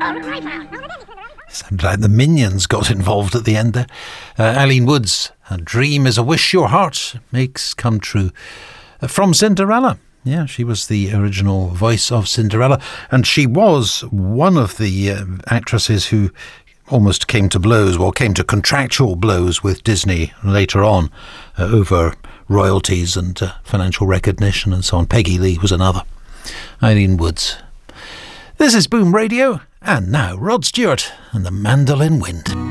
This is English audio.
Sounded like the Minions got involved at the end there. Eileen Woods, a dream is a wish your heart makes come true. From Cinderella. Yeah, she was the original voice of Cinderella, and she was one of the actresses who almost came to blows, well, came to contractual blows with Disney later on over royalties and financial recognition and so on. Peggy Lee was another. Eileen Woods. This is Boom Radio, and now Rod Stewart and the Mandolin Wind.